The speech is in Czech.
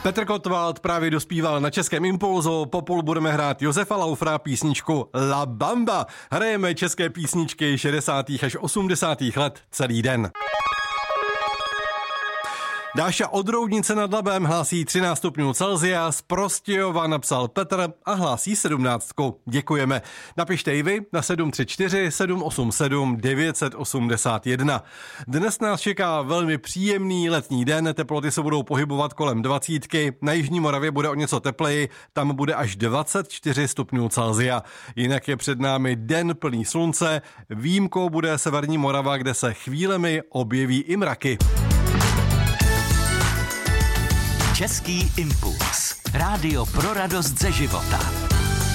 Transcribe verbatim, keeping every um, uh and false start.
Petr Kotwald právě dospíval na Českém Impulzu, po půl budeme hrát Josefa Laufra písničku La Bamba. Hrajeme české písničky šedesátých až osmdesátých let celý den. Dáša od Roudnice nad Labem hlásí třináct stupňů Celsia, z Prostějova napsal Petr a hlásí sedmnáctku. Děkujeme. Napište i vy na sedm tři čtyři sedm osm sedm devět osm jedna. Dnes nás čeká velmi příjemný letní den, teploty se budou pohybovat kolem dvacítky, na jižní Moravě bude o něco tepleji, tam bude až dvacet čtyři stupňů Celsia. Jinak je před námi den plný slunce, výjimkou bude severní Morava, kde se chvílemi objeví i mraky. Český impuls. Rádio pro radost ze života.